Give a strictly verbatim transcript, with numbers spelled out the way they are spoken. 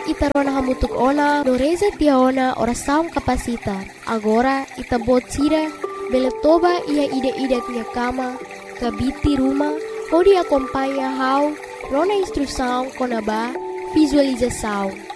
ita rona hamutuk ona no reza tia ona ora saum kapasita. Agora ita bot sira bele toba ia ide-ide tia kama kabiti rumah hodi acompanha hau rona instrução konaba visualização.